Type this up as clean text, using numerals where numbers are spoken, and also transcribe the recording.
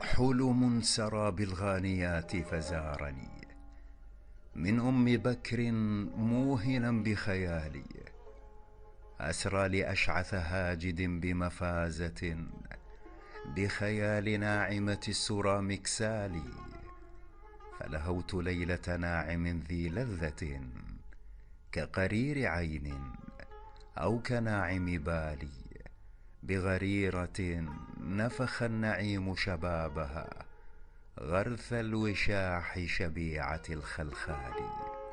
حلم سرى بالغانيات فزارني من أم بكر موهنا بخيالي. أسرى لأشعث هاجد بمفازة بخيال ناعمة السرى مكسالي. فلهوت ليلة ناعم ذي لذة كقرير عين أو كناعم بالي. بغريرة نفخ النعيم شبابها غرث الوشاح شبيعة الخلخال.